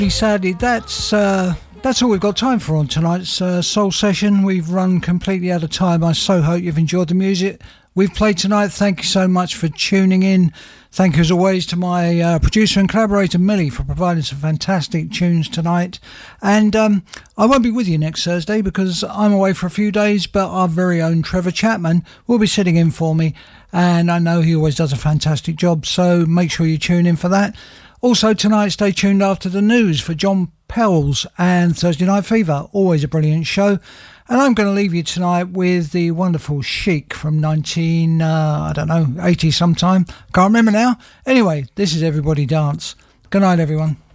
Sadly, that's all we've got time for on tonight's Soul Session. We've run completely out of time. I so hope you've enjoyed the music we've played tonight. Thank you so much for tuning in. Thank you as always to my producer and collaborator Millie for providing some fantastic tunes tonight. And I won't be with you next Thursday because I'm away for a few days, but our very own Trevor Chapman will be sitting in for me, and I know he always does a fantastic job, so make sure you tune in for that. Also tonight, stay tuned after the news for John Pells and Thursday Night Fever, always a brilliant show. And I'm going to leave you tonight with the wonderful Chic from 80 sometime. Can't remember now. Anyway, this is Everybody Dance. Good night, everyone.